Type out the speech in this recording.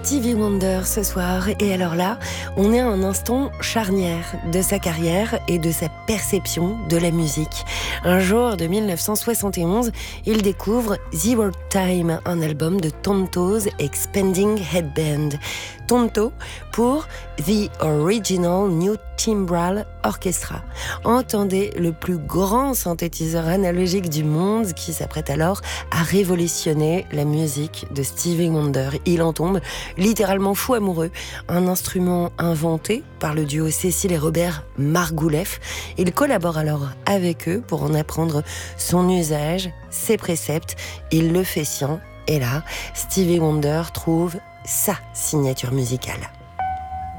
Stevie Wonder ce soir. Et alors là, on est à un instant charnière de sa carrière et de sa perception de la musique. Un jour de 1971, il découvre The World Time, un album de Tonto's Expanding Headband. Tonto pour The Original New Timbral Orchestra. Entendez le plus grand synthétiseur analogique du monde qui s'apprête alors à révolutionner la musique de Stevie Wonder. Il en tombe littéralement fou amoureux. Un instrument inventé par le duo Cécile et Robert Margouleff. Il collabore alors avec eux pour en apprendre son usage, ses préceptes. Il le fait sien. Et là, Stevie Wonder trouve sa signature musicale.